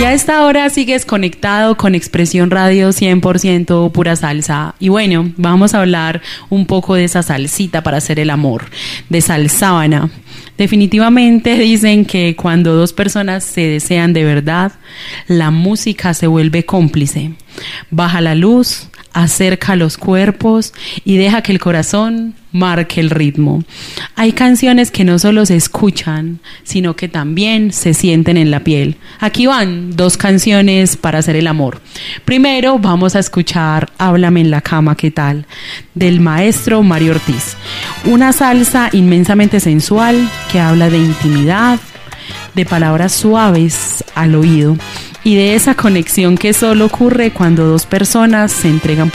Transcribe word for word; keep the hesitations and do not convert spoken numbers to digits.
Y a esta hora sigues conectado con Expresión Radio cien por ciento pura salsa. Y bueno, vamos a hablar un poco de esa salsita para hacer el amor, de salsábana. Definitivamente dicen que cuando dos personas se desean de verdad, la música se vuelve cómplice. Baja la luz, acerca los cuerpos y deja que el corazón marque el ritmo. Hay canciones que no solo se escuchan, sino que también se sienten en la piel. Aquí van dos canciones para hacer el amor. Primero vamos a escuchar Háblame en la cama, ¿qué tal? Del maestro Mario Ortiz. Una salsa inmensamente sensual que habla de intimidad, de palabras suaves al oído y de esa conexión que solo ocurre cuando dos personas se entregan